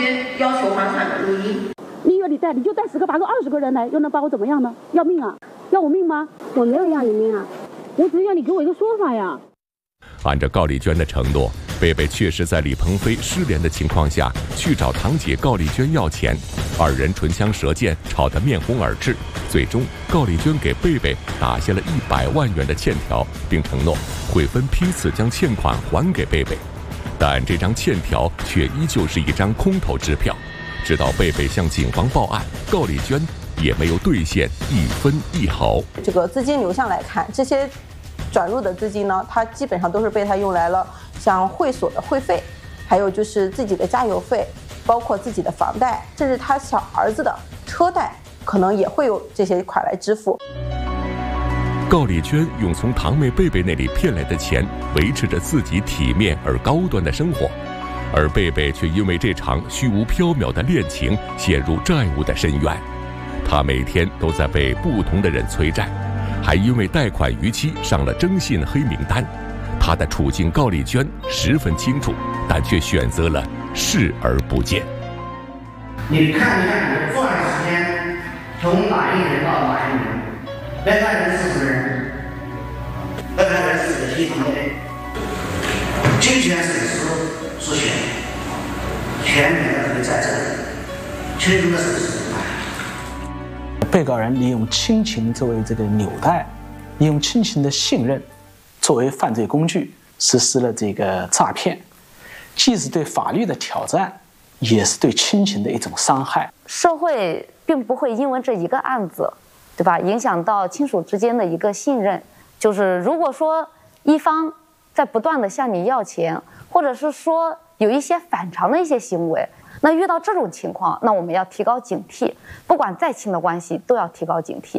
局要求还款的录音。 1月里带，你就带10个、8个、20个人来，又能把我怎么样呢？要命啊！要我命吗？我没有要你命啊，我只是要你给我一个说法呀。 按照高丽娟的承诺，贝贝确实在李鹏飞失联的情况下去找堂姐高丽娟要钱，2人唇枪舌剑，吵得面红耳赤。最终，高丽娟给贝贝打下了100万元的欠条，并承诺会分批次将欠款还给贝贝。但这张欠条却依旧是一张空头支票。直到贝贝向警方报案，高丽娟也没有兑现1分1毫。 这个资金流向来看，这些转入的资金呢，它基本上都是被他用来了像会所的会费，还有就是自己的加油费，包括自己的房贷，甚至他小儿子的车贷，可能也会有这些款来支付。 高丽娟用从堂妹贝贝那里骗来的钱维持着自己体面而高端的生活，而贝贝却因为这场虚无缥缈的恋情陷入债务的深渊。他每天都在被不同的人催债，还因为贷款逾期上了征信黑名单。他的处境高丽娟十分清楚，但却选择了视而不见。 你看一看你的作案时间，从哪一年到哪一年？被害人40人，被害人死期堂内，侵权损失是全面的在这里，确定的是被告人利用亲情作为这个纽带，利用亲情的信任作为犯罪工具，实施了这个诈骗，既是对法律的挑战，也是对亲情的一种伤害。 社会并不会因为这一个案子，对吧，影响到亲属之间的一个信任。就是如果说一方在不断的向你要钱，或者是说有一些反常的一些行为，那遇到这种情况，那我们要提高警惕，不管再亲的关系都要提高警惕。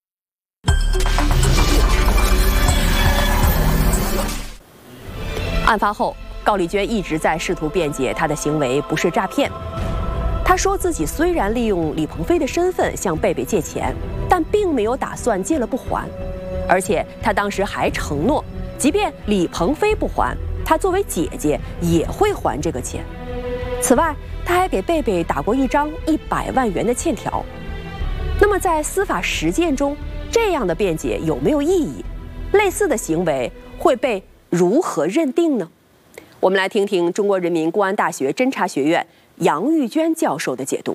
案发后，高丽娟一直在试图辩解她的行为不是诈骗。她说自己虽然利用李鹏飞的身份向贝贝借钱，但并没有打算借了不还，而且她当时还承诺，即便李鹏飞不还，她作为姐姐也会还这个钱。此外，她还给贝贝打过一张100万元的欠条。那么在司法实践中，这样的辩解有没有意义？类似的行为会被如何认定呢？我们来听听中国人民公安大学侦查学院杨玉娟教授的解读。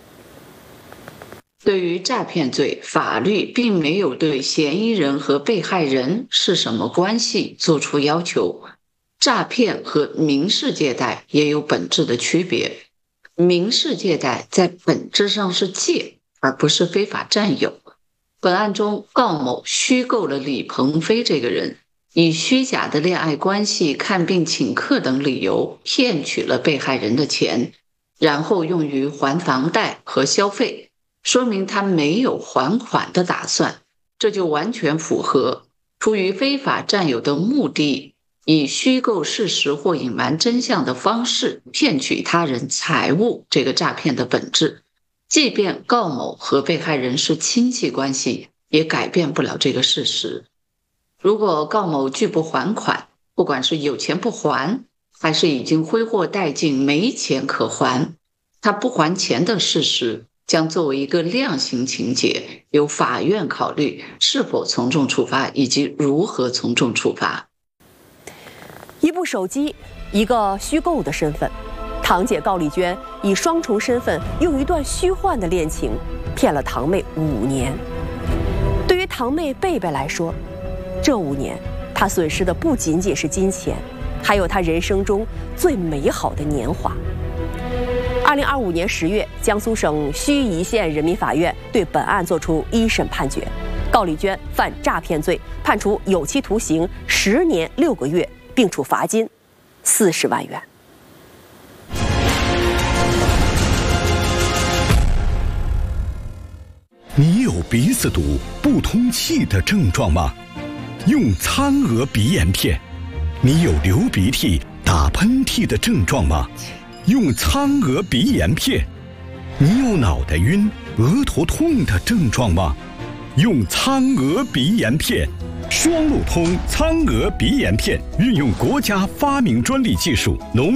对于诈骗罪，法律并没有对嫌疑人和被害人是什么关系作出要求。诈骗和民事借贷也有本质的区别。民事借贷在本质上是借，而不是非法占有。本案中，高某虚构了李鹏飞这个人，以虚假的恋爱关系、看病请客等理由骗取了被害人的钱，然后用于还房贷和消费，说明他没有还款的打算，这就完全符合出于非法占有的目的，以虚构事实或隐瞒真相的方式骗取他人财物这个诈骗的本质。即便高某和被害人是亲戚关系，也改变不了这个事实。如果高某拒不还款，不管是有钱不还，还是已经挥霍殆尽没钱可还，他不还钱的事实将作为一个量刑情节，由法院考虑是否从重处罚以及如何从重处罚。 一部手机，一个虚构的身份，堂姐高丽娟以双重身份，用一段虚幻的恋情骗了堂妹5年。对于堂妹贝贝来说，这5年她损失的不仅仅是金钱，还有她人生中最美好的年华。2025年10月，江苏省盱眙县人民法院对本案作出1审判决，高丽娟犯诈骗罪，判处有期徒刑10年6个月，并处罚金40万元。 你有鼻子堵、不通气的症状吗？用苍娥鼻炎片。你有流鼻涕、打喷嚏的症状吗？用苍娥鼻炎片。你有脑袋晕、额头痛的症状吗？用苍娥鼻炎片。双路通苍娥鼻炎片运用国家发明专利技术，农